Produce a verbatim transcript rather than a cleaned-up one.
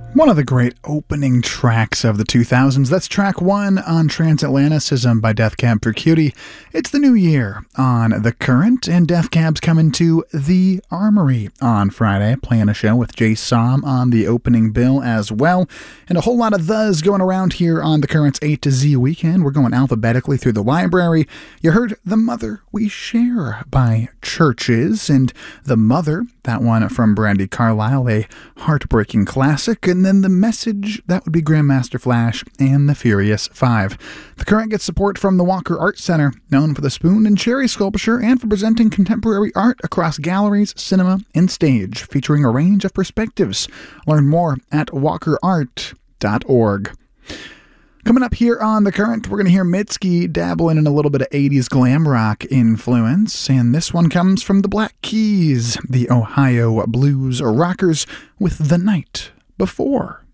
One of the great opening tracks of the two thousands. That's track one on Transatlanticism by Death Cab for Cutie. It's the new year on The Current, and Death Cab's coming to The Armory on Friday, playing a show with Jay Som on the opening bill as well. And a whole lot of thes going around here on The Current's A to Z weekend. We're going alphabetically through the library. You heard The Mother We Share by Churches, and The Mother, that one from Brandi Carlile, a heartbreaking classic. And then The Message, that would be Grandmaster Flash and the Furious Five. The Current gets support from the Walker Art Center, known for the spoon and cherry sculpture and for presenting contemporary art across galleries, cinema, and stage, featuring a range of perspectives. Learn more at walker art dot org. Coming up here on The Current, we're going to hear Mitski dabbling in a little bit of eighties glam rock influence, and this one comes from the Black Keys, the Ohio blues rockers, with The Night Before.